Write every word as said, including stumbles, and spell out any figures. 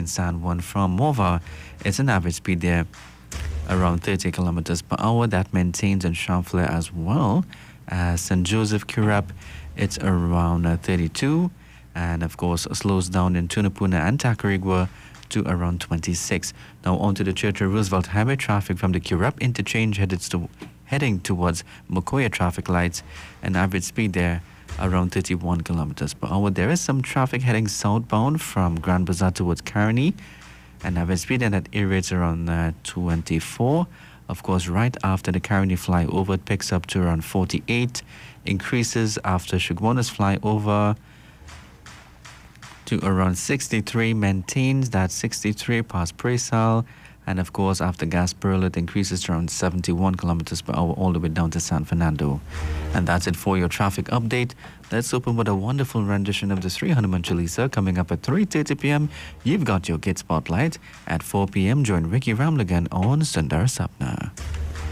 in San Juan from Mova. It's an average speed there around thirty kilometers per hour. That maintains in Champlain as well as Saint Joseph Currap. It's around uh, thirty-two, and of course slows down in Tunapuna and Tacarigua to around twenty-six. Now on to the Churchill Roosevelt Highway. Traffic from the Currap interchange headed to, heading towards Mokoya traffic lights. An average speed there around thirty-one kilometers per hour. There is some traffic heading southbound from Grand Bazaar towards Caroni. An average speed in that area is around uh, twenty-four. Of course, right after the Caroni flyover, it picks up to around forty-eight. Increases after Shugmonas flyover to around sixty-three. Maintains that sixty-three past Presal. And of course, after Gasperl, it increases to around seventy-one kilometers per hour all the way down to San Fernando. And that's it for your traffic update. Let's open with a wonderful rendition of the Sri Hanuman Chalisa coming up at three thirty p.m. You've got your Kid Spotlight. At four p.m., join Ricky Ramlagan on Sundar Sapna.